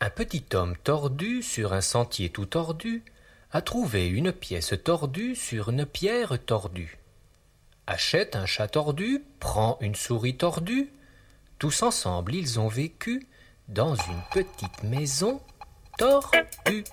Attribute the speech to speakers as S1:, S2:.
S1: Un petit homme tordu sur un sentier tout tordu a trouvé une pièce tordue sur une pierre tordue. Achète un chat tordu, prend une souris tordue. Tous ensemble ils ont vécu dans une petite maison tordue.